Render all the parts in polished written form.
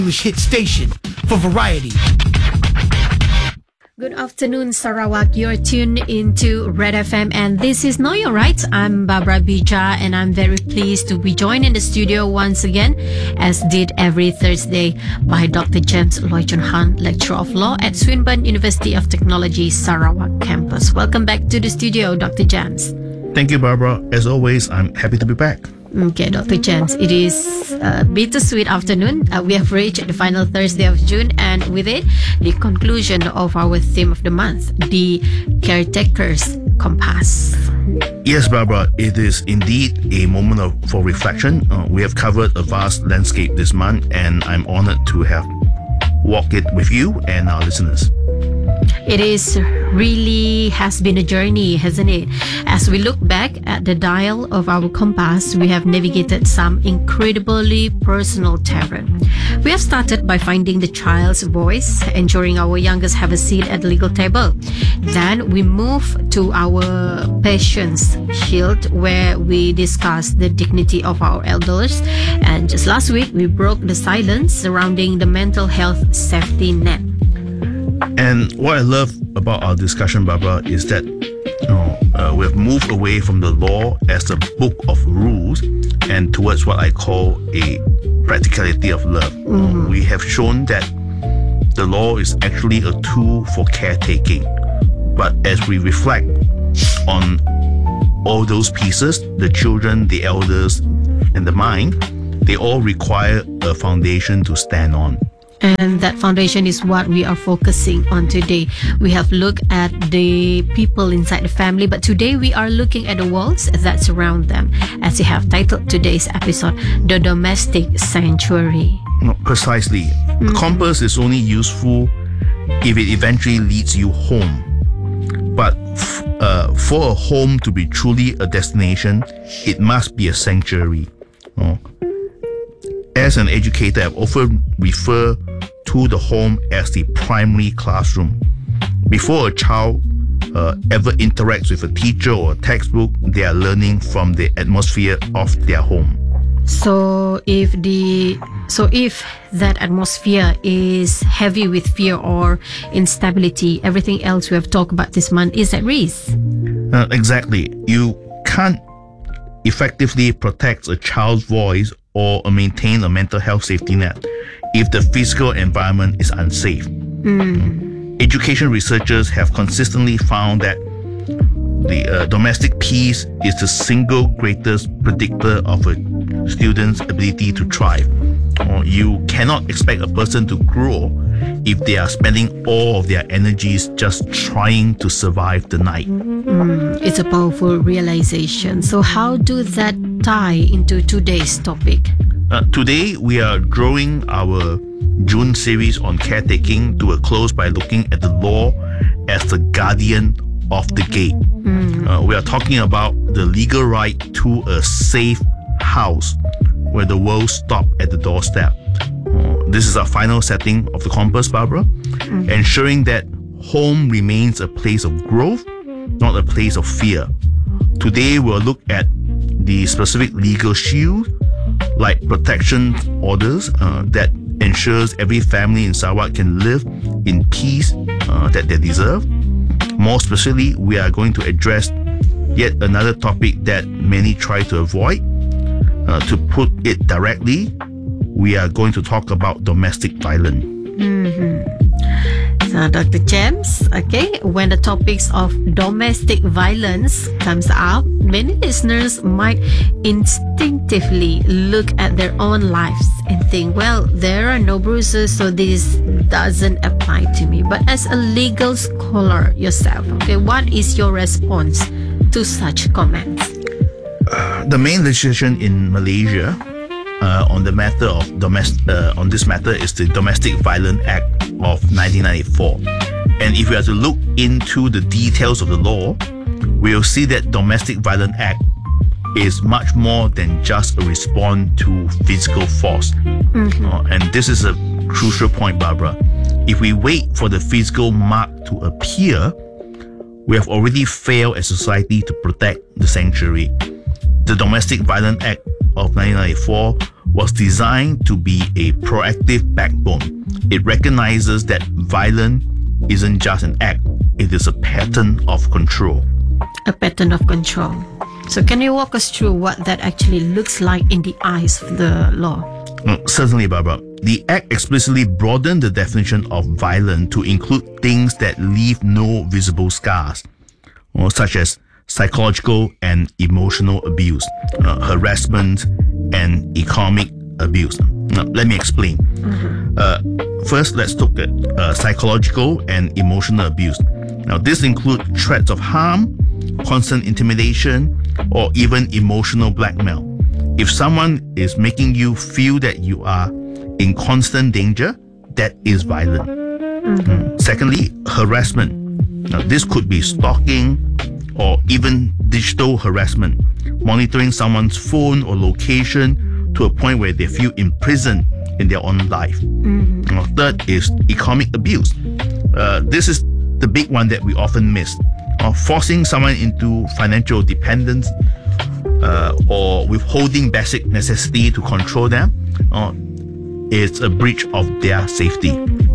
hit station for variety. Good afternoon, Sarawak. You're tuned into Red FM, and this is Know Your Rights. I'm Barbara Bija, and I'm very pleased to be joined in the studio once again, as did every Thursday, by Dr. James Loy Chun Han, Lecturer of Law at Swinburne University of Technology, Sarawak campus. Welcome back to the studio, Dr. James. Thank you, Barbara. As always, I'm happy to be back. Okay, Dr. James, it is a bittersweet afternoon. We have reached the final Thursday of June, and with it, the conclusion of our theme of the month, the Caretaker's Compass. Yes, Barbara, it is indeed a moment for reflection. We have covered a vast landscape this month, and I'm honored to have walked it with you and our listeners. It is really has been a journey, hasn't it? As we look back at the dial of our compass, we have navigated some incredibly personal terrain. We have started by finding the child's voice, ensuring our youngest have a seat at the legal table. Then we move to our patience shield, where we discuss the dignity of our elders. And just last week, we broke the silence surrounding the mental health safety net. And what I love about our discussion, Barbara, is that we have moved away from the law as a book of rules and towards what I call a practicality of love. We have shown that the law is actually a tool for caretaking. But as we reflect on all those pieces, the children, the elders, and the mind, they all require a foundation to stand on. And that foundation is what we are focusing on today. We have looked at the people inside the family, but today we are looking at the walls that surround them, as you have titled today's episode, The Domestic Sanctuary. Precisely. A compass is only useful if it eventually leads you home. But for a home to be truly a destination, it must be a sanctuary. As an educator, I've often referred to the home as the primary classroom. Before a child ever interacts with a teacher or a textbook, they are learning from the atmosphere of their home. So if that atmosphere is heavy with fear or instability, everything else we have talked about this month is at risk. Exactly. You can't effectively protect a child's voice or maintain a mental health safety net if the physical environment is unsafe. Education researchers have consistently found that the domestic peace is the single greatest predictor of a student's ability to thrive. You cannot expect a person to grow if they are spending all of their energies just trying to survive the night. It's a powerful realization. So how do that tie into today's topic? Today, we are drawing our June series on caretaking to a close by looking at the law as the guardian of the gate. We are talking about the legal right to a safe house where the world stops at the doorstep. This is our final setting of the compass, Barbara, ensuring that home remains a place of growth, not a place of fear. Today, we'll look at the specific legal shield, like protection orders that ensures every family in Sarawak can live in peace that they deserve. More specifically, we are going to address yet another topic that many try to avoid. To put it directly, we are going to talk about domestic violence. So, Dr. James, okay, when the topics of domestic violence comes up, many listeners might instinctively look at their own lives and think, well, there are no bruises, so this doesn't apply to me. But as a legal scholar yourself, okay, what is your response to such comments? The main legislation in Malaysia on the matter of on this matter is the Domestic Violence Act of 1994. And if we are to look into the details of the law, we'll see that Domestic Violence Act is much more than just a response to physical force. And this is a crucial point, Barbara. If we wait for the physical mark to appear, we have already failed as a society to protect the sanctuary. The Domestic Violence Act of 1994 was designed to be a proactive backbone. It recognizes that violence isn't just an act, it is a pattern of control. A pattern of control. So can you walk us through what that actually looks like in the eyes of the law? Certainly, Barbara. The Act explicitly broadened the definition of violence to include things that leave no visible scars, such as psychological and emotional abuse, harassment, and economic abuse. Now, let me explain. First, let's look at psychological and emotional abuse. Now, this includes threats of harm, constant intimidation, or even emotional blackmail. If someone is making you feel that you are in constant danger, that is violent. Secondly, harassment. Now, this could be stalking or even digital harassment, monitoring someone's phone or location to a point where they feel imprisoned in their own life. Now, third is economic abuse. This is the big one that we often miss. Forcing someone into financial dependence or withholding basic necessity to control them is a breach of their safety.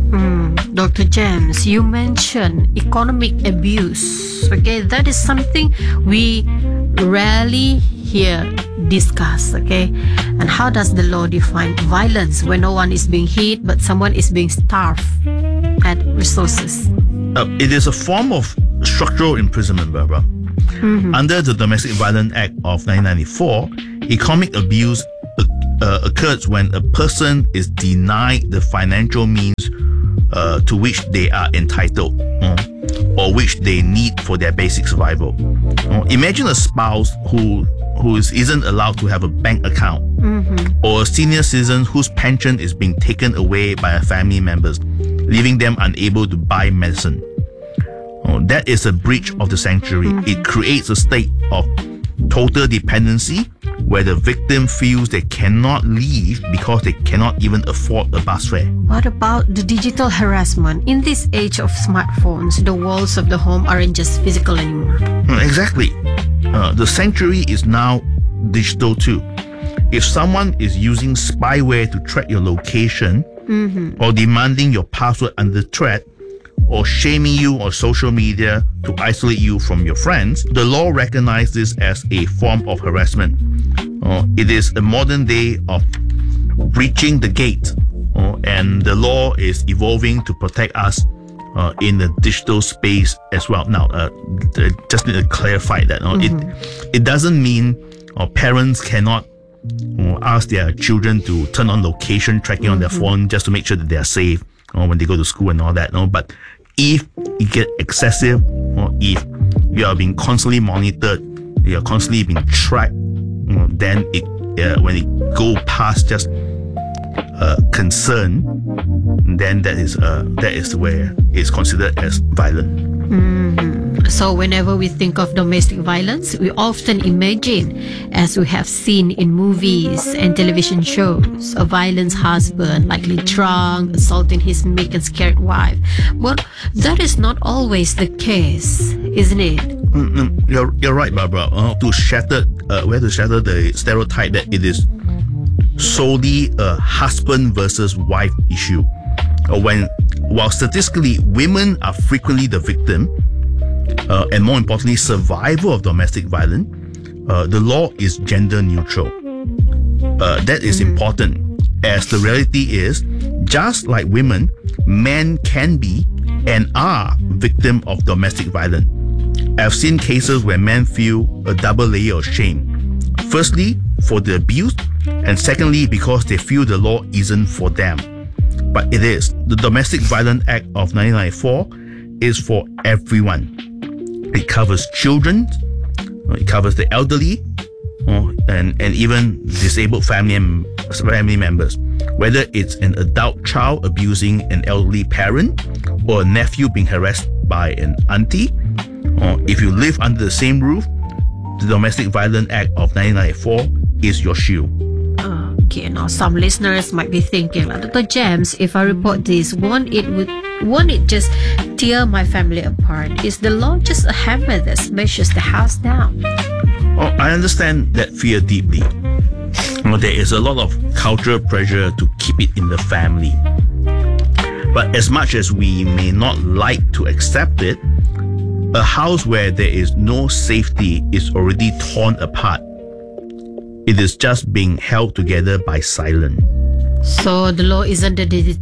Dr. James, you mentioned economic abuse. Okay, that is something we rarely hear discussed. Okay, and how does the law define violence when no one is being hit but someone is being starved at resources? It is a form of structural imprisonment, Barbara. Under the Domestic Violence Act of 1994, economic abuse occurs when a person is denied the financial means to which they are entitled or which they need for their basic survival. Imagine a spouse who isn't allowed to have a bank account, or a senior citizen whose pension is being taken away by a family members, leaving them unable to buy medicine. That is a breach of the sanctuary. It creates a state of total dependency where the victim feels they cannot leave because they cannot even afford a bus fare. What about the digital harassment? In this age of smartphones, the walls of the home aren't just physical anymore. Exactly. The sanctuary is now digital too. If someone is using spyware to track your location or demanding your password under threat, or shaming you on social media to isolate you from your friends, the law recognizes this as a form of harassment. It is a modern day of breaching the gate, and the law is evolving to protect us in the digital space as well. Now, just need to clarify that. It doesn't mean parents cannot ask their children to turn on location tracking on their phone just to make sure that they are safe when they go to school and all that. But if it gets excessive, or if you are being constantly monitored, you are constantly being tracked, then when it go past just concern, then that is where it's considered as violent. So whenever we think of domestic violence, we often imagine, as we have seen in movies and television shows, a violent husband likely drunk, assaulting his meek and scared wife. But that is not always the case, isn't it? You're right, Barbara. We have to shatter the stereotype that it is solely a husband versus wife issue. While statistically women are frequently the victim, and more importantly survivor of domestic violence, the law is gender neutral. That is important, as the reality is, just like women, men can be and are victim of domestic violence. I've seen cases where men feel a double layer of shame. Firstly, for the abuse, and secondly, because they feel the law isn't for them. But it is. The Domestic Violence Act of 1994 is for everyone. It covers children, it covers the elderly, and even disabled family members. Whether it's an adult child abusing an elderly parent, or a nephew being harassed by an auntie, or if you live under the same roof, the Domestic Violence Act of 1994 is your shield. Okay, now some listeners might be thinking, like, Dr. James, if I report this, won't it just tear my family apart? Is the law just a hammer that smashes the house down? I understand that fear deeply. There is a lot of cultural pressure to keep it in the family. But as much as we may not like to accept it, a house where there is no safety is already torn apart. It is just being held together by silence. So the law isn't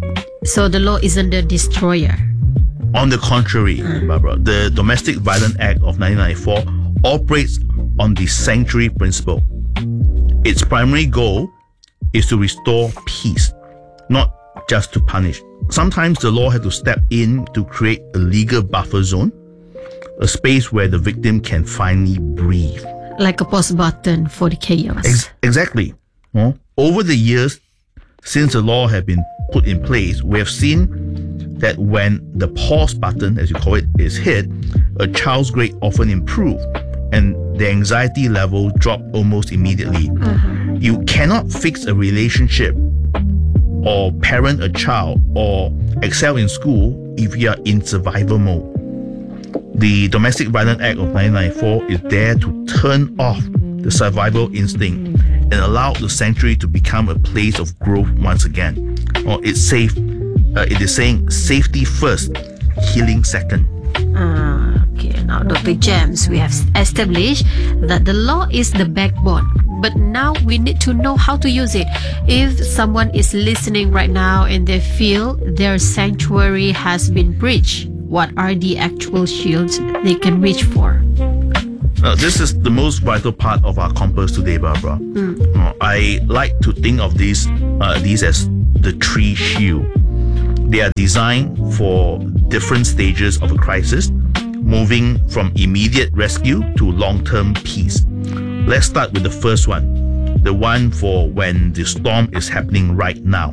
the destroyer. On the contrary, Barbara, the Domestic Violence Act of 1994 operates on the sanctuary principle. Its primary goal is to restore peace, not just to punish. Sometimes the law had to step in to create a legal buffer zone, a space where the victim can finally breathe. Like a pause button for the chaos. Exactly. Over the years, since the law had been put in place, we have seen that when the pause button, as you call it, is hit, a child's grade often improve and the anxiety level drop almost immediately. You cannot fix a relationship or parent a child or excel in school if you are in survival mode. The Domestic Violence Act of 1994 is there to turn off the survival instinct and allow the sanctuary to become a place of growth once again. It is saying safety first, healing second. Okay, now Dr. James, we have established that the law is the backbone, but now we need to know how to use it. If someone is listening right now and they feel their sanctuary has been breached, what are the actual shields they can reach for? This is the most vital part of our compass today, Barbara. I like to think of these as the three shields. They are designed for different stages of a crisis, moving from immediate rescue to long-term peace. Let's start with the first one, the one for when the storm is happening right now.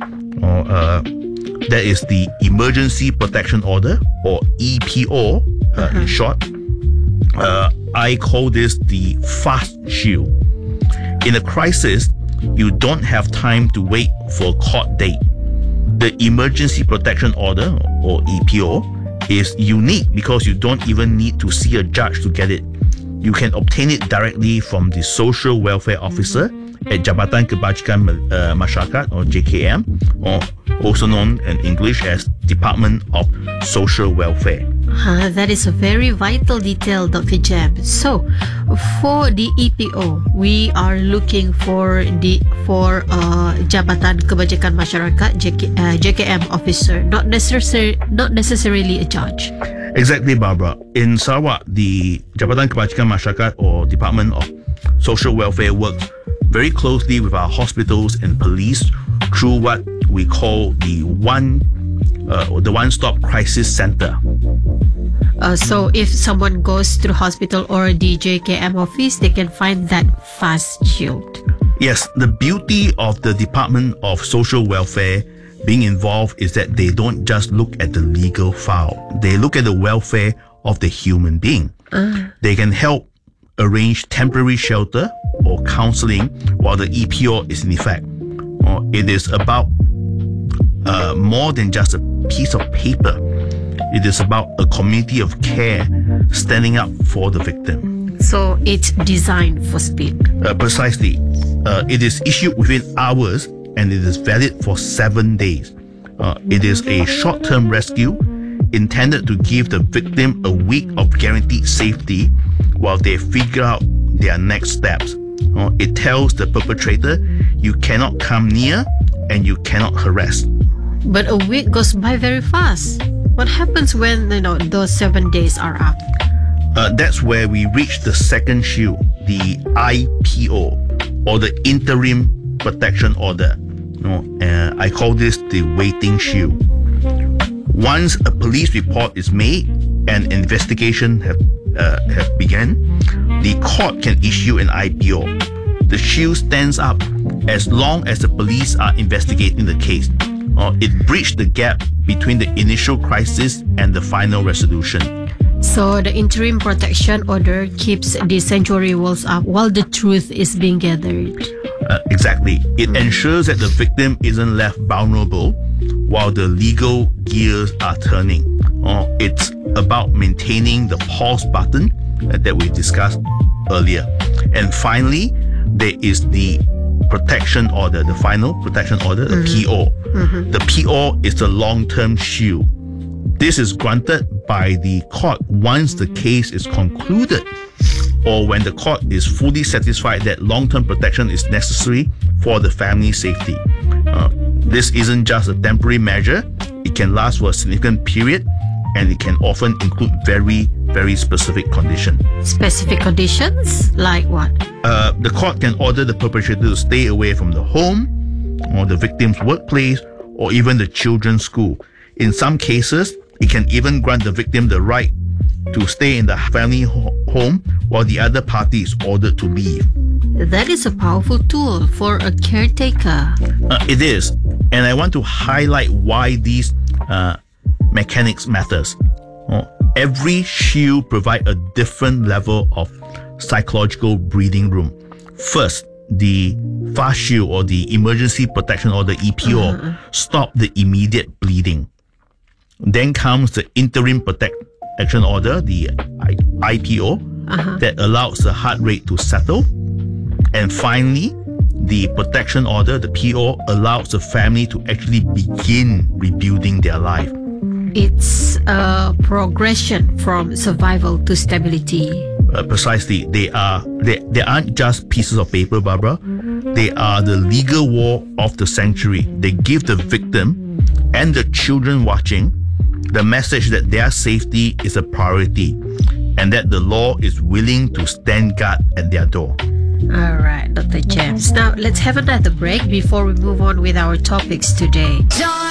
That is the Emergency Protection Order, or EPO in short. I call this the fast shield. In a crisis, you don't have time to wait for a court date. The Emergency Protection Order, or EPO, is unique because you don't even need to see a judge to get it. You can obtain it directly from the Social Welfare Officer at Jabatan Kebajikan Masyarakat, or JKM, or also known in English as Department of Social Welfare. That is a very vital detail, Dr. Jeb. So, for the EPO, we are looking for Jabatan Kebajikan Masyarakat (JKM) officer, not necessarily a judge. Exactly, Barbara. In Sarawak, the Jabatan Kebajikan Masyarakat, or Department of Social Welfare, works very closely with our hospitals and police through what we call the one-stop crisis center. So if someone goes to the hospital or the JKM office, they can find that fast shield. Yes, the beauty of the Department of Social Welfare being involved is that they don't just look at the legal file. They look at the welfare of the human being. They can help arrange temporary shelter or counseling while the EPO is in effect. It is about more than just a piece of paper. It is about a community of care standing up for the victim. So it's designed for speed. Precisely. It is issued within hours and it is valid for 7 days. It is a short-term rescue intended to give the victim a week of guaranteed safety while they figure out their next steps. It tells the perpetrator, you cannot come near and you cannot harass. But a week goes by very fast. What happens when those 7 days are up? That's where we reach the second shield, the IPO, or the Interim Protection Order. I call this the waiting shield. Once a police report is made and investigation have begun, the court can issue an IPO. The shield stands up as long as the police are investigating the case. It bridges the gap between the initial crisis and the final resolution. So the interim protection order keeps the sanctuary walls up while the truth is being gathered. Exactly. It ensures that the victim isn't left vulnerable while the legal gears are turning. It's about maintaining the pause button that we discussed earlier. And finally, there is the protection order, the final protection order, the PO. The PO is the long-term shield. This is granted by the court once the case is concluded or when the court is fully satisfied that long-term protection is necessary for the family's safety. This isn't just a temporary measure. It can last for a significant period and it can often include very, very specific conditions. Specific conditions? Like what? The court can order the perpetrator to stay away from the home or the victim's workplace or even the children's school. In some cases, it can even grant the victim the right to stay in the family home while the other party is ordered to leave. That is a powerful tool for a caretaker. It is. And I want to highlight why these mechanics matters. Every shield provides a different level of psychological breathing room. First, the fast shield or the emergency protection order EPO stop the immediate bleeding. Then comes the interim protection order, the IPO, that allows the heart rate to settle. And finally, the protection order, the PO, allows the family to actually begin rebuilding their life. It's a progression from survival to stability. Precisely. They aren't just pieces of paper, Barbara. They are the legal war of the century. They give the victim and the children watching the message that their safety is a priority and that the law is willing to stand guard at their door. All right, Dr. James. Now, let's have another break before we move on with our topics today.